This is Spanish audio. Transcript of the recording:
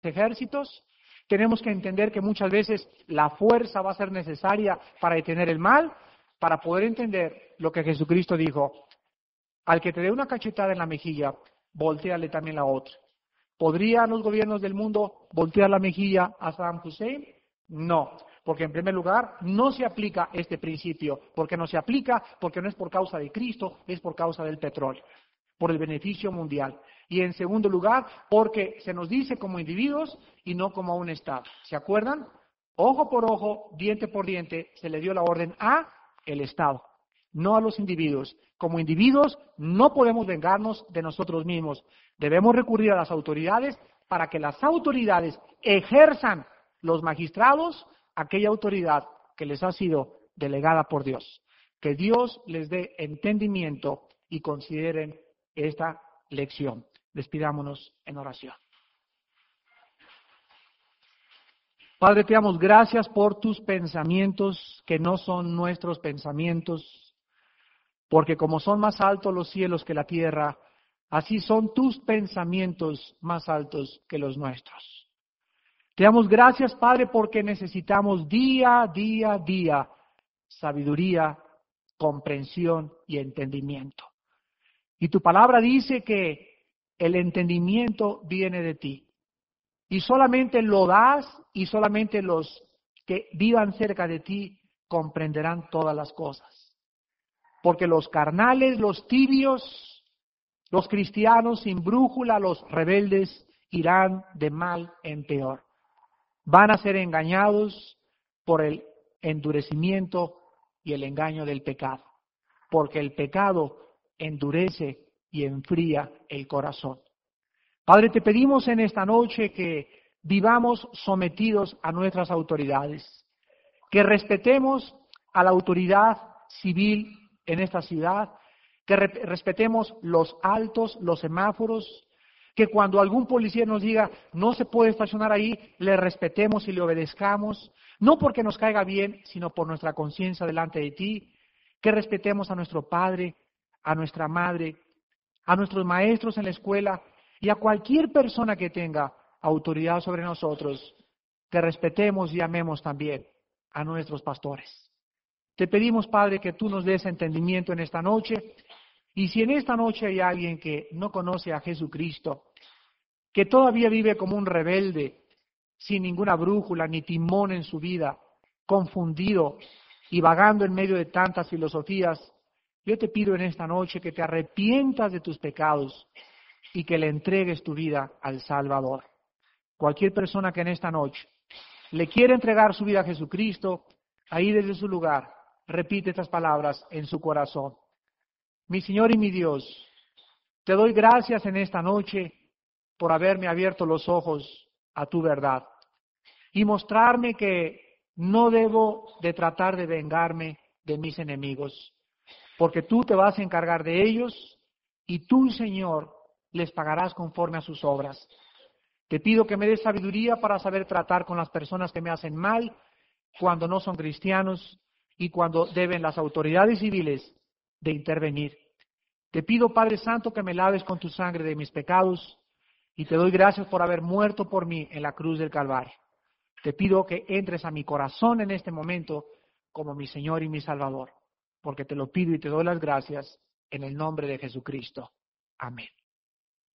ejércitos. Tenemos que entender que muchas veces la fuerza va a ser necesaria para detener el mal, para poder entender lo que Jesucristo dijo. Al que te dé una cachetada en la mejilla, voltéale también la otra. ¿Podrían los gobiernos del mundo voltear la mejilla a Saddam Hussein? No, porque en primer lugar no se aplica este principio. ¿Por qué no se aplica? Porque no es por causa de Cristo, es por causa del petróleo, por el beneficio mundial. Y en segundo lugar, porque se nos dice como individuos y no como un Estado. ¿Se acuerdan? Ojo por ojo, diente por diente, se le dio la orden a el Estado, no a los individuos. Como individuos no podemos vengarnos de nosotros mismos. Debemos recurrir a las autoridades para que las autoridades ejerzan los magistrados aquella autoridad que les ha sido delegada por Dios. Que Dios les dé entendimiento y consideren esta lección. Despidámonos en oración. Padre, te damos gracias por tus pensamientos que no son nuestros pensamientos, porque como son más altos los cielos que la tierra, así son tus pensamientos más altos que los nuestros. Te damos gracias, Padre, porque necesitamos día a día sabiduría, comprensión y entendimiento. Y tu palabra dice que el entendimiento viene de ti. Y solamente lo das y solamente los que vivan cerca de ti comprenderán todas las cosas. Porque los carnales, los tibios, los cristianos sin brújula, los rebeldes, irán de mal en peor. Van a ser engañados por el endurecimiento y el engaño del pecado. Porque el pecado endurece y enfría el corazón. Padre, te pedimos en esta noche que vivamos sometidos a nuestras autoridades, que respetemos a la autoridad civil en esta ciudad, que respetemos los altos, los semáforos, que cuando algún policía nos diga no se puede estacionar ahí, le respetemos y le obedezcamos, no porque nos caiga bien, sino por nuestra conciencia delante de ti, que respetemos a nuestro padre, a nuestra madre, a nuestros maestros en la escuela y a cualquier persona que tenga autoridad sobre nosotros, que respetemos y amemos también a nuestros pastores. Te pedimos, Padre, que tú nos des entendimiento en esta noche, y si en esta noche hay alguien que no conoce a Jesucristo, que todavía vive como un rebelde, sin ninguna brújula ni timón en su vida, confundido y vagando en medio de tantas filosofías, yo te pido en esta noche que te arrepientas de tus pecados y que le entregues tu vida al Salvador. Cualquier persona que en esta noche le quiera entregar su vida a Jesucristo, ahí desde su lugar, repite estas palabras en su corazón. Mi Señor y mi Dios, te doy gracias en esta noche por haberme abierto los ojos a tu verdad y mostrarme que no debo de tratar de vengarme de mis enemigos, porque tú te vas a encargar de ellos y tú, Señor, les pagarás conforme a sus obras. Te pido que me des sabiduría para saber tratar con las personas que me hacen mal cuando no son cristianos y cuando deben las autoridades civiles de intervenir. Te pido, Padre Santo, que me laves con tu sangre de mis pecados y te doy gracias por haber muerto por mí en la cruz del Calvario. Te pido que entres a mi corazón en este momento como mi Señor y mi Salvador, porque te lo pido y te doy las gracias en el nombre de Jesucristo. Amén.